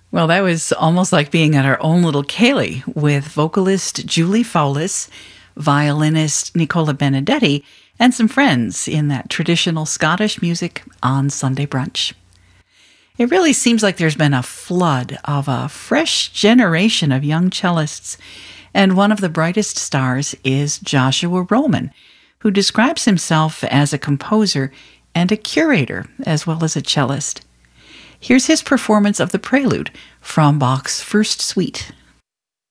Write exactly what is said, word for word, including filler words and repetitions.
Well, that was almost like being at our own little Ceilidh with vocalist Julie Fowlis, violinist Nicola Benedetti, and some friends in that traditional Scottish music on Sunday brunch. It really seems like there's been a flood of a fresh generation of young cellists, and one of the brightest stars is Joshua Roman, who describes himself as a composer and a curator as well as a cellist. Here's his performance of the prelude from Bach's First Suite.